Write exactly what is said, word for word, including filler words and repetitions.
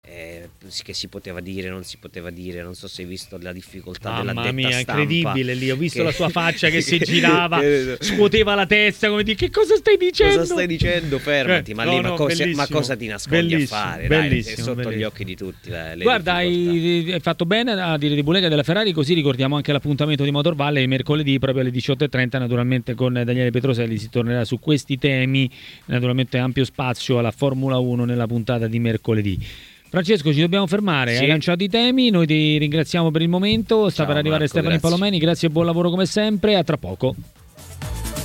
eh, che si poteva dire, non si poteva dire, non so se hai visto la difficoltà Mamma della detta mia, stampa, incredibile lì, ho visto che... la sua faccia che si girava, che... scuoteva la testa come di che cosa stai dicendo? Cosa stai dicendo? Fermati, eh, ma no, lì no, ma, cosa, ma cosa ti nascondi bellissimo, a fare? bellissimo, Dai, è sotto bellissimo. gli occhi di tutti. Le, le Guarda, hai, hai fatto bene a dire di Bulega e della Ferrari, così ricordiamo anche l'appuntamento di Motor Valley mercoledì proprio alle diciotto e trenta, naturalmente con Daniele Petroselli si tornerà su questi temi, naturalmente ampio spazio alla Formula uno nella puntata di mercoledì. Francesco, ci dobbiamo fermare, sì. Hai lanciato i temi, noi ti ringraziamo per il momento, sta Ciao, per arrivare Marco, Stefani grazie. Palomeni, grazie e buon lavoro come sempre, a tra poco.